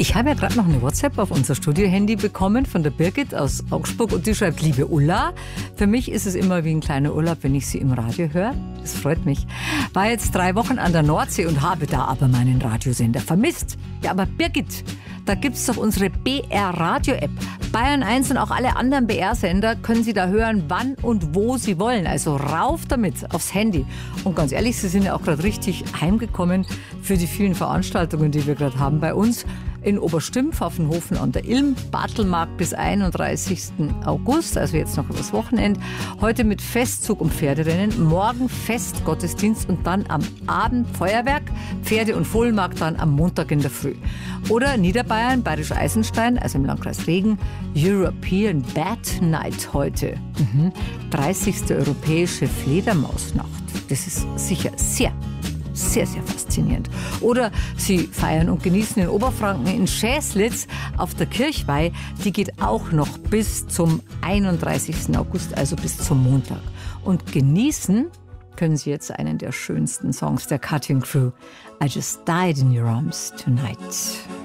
Ich habe ja gerade noch eine WhatsApp auf unser Studio-Handy bekommen von der Birgit aus Augsburg und die schreibt: Liebe Ulla, für mich ist es immer wie ein kleiner Urlaub, wenn ich Sie im Radio höre. Das freut mich. War jetzt 3 Wochen an der Nordsee und habe da aber meinen Radiosender vermisst. Ja, aber Birgit, da gibt's doch unsere BR-Radio-App. Bayern 1 und auch alle anderen BR-Sender können Sie da hören, wann und wo Sie wollen. Also rauf damit aufs Handy. Und ganz ehrlich, Sie sind ja auch gerade richtig heimgekommen für die vielen Veranstaltungen, die wir gerade haben bei uns. In Oberstimm, Pfaffenhofen an der Ilm, Bartelmarkt bis 31. August, also jetzt noch übers Wochenende. Heute mit Festzug und Pferderennen, morgen Festgottesdienst und dann am Abend Feuerwerk, Pferde- und Fohlenmarkt dann am Montag in der Früh. Oder Niederbayern, Bayerisch Eisenstein, also im Landkreis Regen, European Bat Night heute. 30. Europäische Fledermausnacht. Das ist sicher sehr faszinierend. Oder Sie feiern und genießen in Oberfranken in Schäslitz auf der Kirchweih. Die geht auch noch bis zum 31. August, also bis zum Montag. Und genießen können Sie jetzt einen der schönsten Songs der Cutting Crew. I Just Died in Your Arms Tonight.